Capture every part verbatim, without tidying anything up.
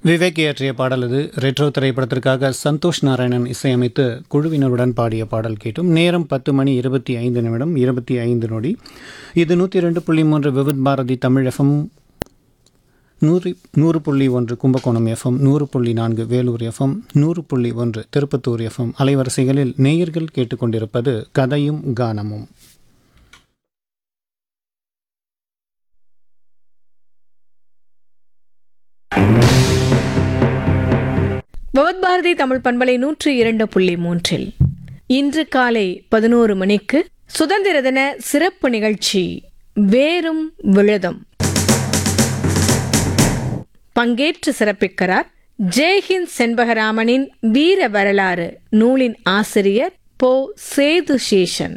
விவேக் இயற்றிய பாடல் இது. ரெட்ரோ திரைப்படத்திற்காக சந்தோஷ் நாராயணன் இசையமைத்து குழுவினருடன் பாடிய பாடல் கேட்டும். நேரம் பத்து மணி இருபத்தி ஐந்து நிமிடம் இருபத்தி ஐந்து நொடி. இது நூற்றி ரெண்டு புள்ளி மூன்று விவித் பாரதி தமிழ் எஃப்எம், நூறு நூறு புள்ளி ஒன்று கும்பகோணம் எஃப்எம், நூறு புள்ளி நான்கு வேலூர் எஃப்எம், நூறு புள்ளி ஒன்று திருப்பத்தூர் எஃப்எம் அலைவரிசைகளில் நேயர்கள் கேட்டுக்கொண்டிருப்பது கதையும் கானமும். விவித் பாரதி தமிழ் பண்பலை நூற்றி இரண்டு புள்ளி மூன்றில் இன்று காலை பதினோரு மணிக்கு சுதந்திர தின சிறப்பு நிகழ்ச்சி வேரும் விழுதும். பங்கேற்று சிறப்பிக்கிறார் ஜெய்ஹிந்த் செண்பகராமனின் வீர வரலாறு நூலின் ஆசிரியர் போ சேது சேஷன்.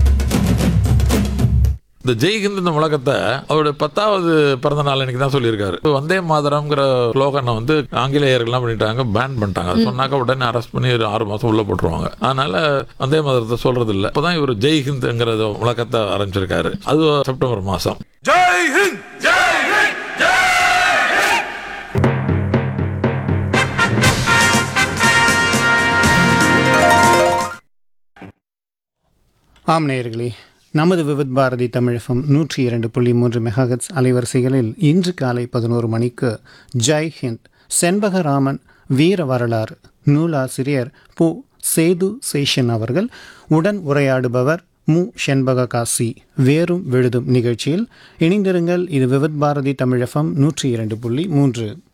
இந்த ஜெய்ஹிந்த் இந்த முழக்கத்தை அவருடைய பத்தாவது பிறந்த நாள் அன்னைக்கு தான் சொல்லியிருக்காரு. வந்தே மாதரம்ங்கிற ஸ்லோகனை வந்து ஆங்கிலேயர்கள்லாம் பண்ணிட்டாங்க, பேன் பண்ணிட்டாங்க. அது சொன்னாக்க உடனே அரெஸ்ட் பண்ணி ஒரு ஆறு மாசம் உள்ள போட்டுருவாங்க. அதனால வந்தே மாதரத்தை சொல்றது இல்லை. இப்பதான் இவர் ஜெய்ஹிந்த்ங்கிற முழக்கத்தை ஆரம்பிச்சிருக்காரு. அது செப்டம்பர் மாசம். ஜெய்ஹிந்த் ஜெய்ஹிந்த் ஜெய்ஹிந்த். ஆம் நேயர்களே, நமது விவித் பாரதி தமிழ் எஃப்எம் நூற்றி இரண்டு புள்ளி மூன்று மெகாஹெட்ஸ் அலைவரிசைகளில் இன்று காலை பதினோரு மணிக்கு ஜெய் ஹிந்த் செண்பகராமன் வீர வரலாறு நூலாசிரியர் பு சேது சேஷன் அவர்கள் உடன் உரையாடுபவர் மு செண்பக காசி. வேரும் விழுதும் நிகழ்ச்சியில் இணைந்திருங்கள். இது விவித் பாரதி தமிழ் எஃப்எம் நூற்றி இரண்டு புள்ளி மூன்று.